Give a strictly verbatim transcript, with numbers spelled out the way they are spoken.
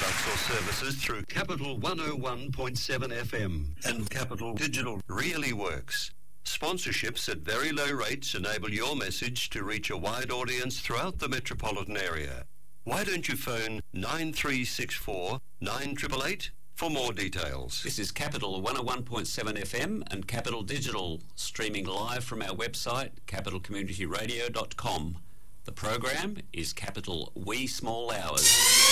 products or services through Capital one oh one point seven F M. And Capital Digital really works. Sponsorships at very low rates enable your message to reach a wide audience throughout the metropolitan area. Why don't you phone nine three six four nine eight eight eight for more details? This is Capital one oh one point seven F M and Capital Digital, streaming live from our website, capital community radio dot com. The program is Capital Wee Small Hours.